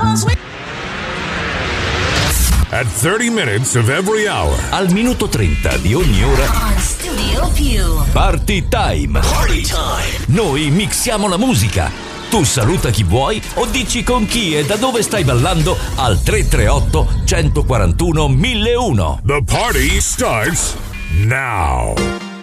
At 30 minutes of every hour. Al minuto 30 di ogni ora. On Studio Più. Party time. Party time. Noi mixiamo la musica. Tu saluta chi vuoi o dici con chi e da dove stai ballando al 338 141 1001. The party starts now.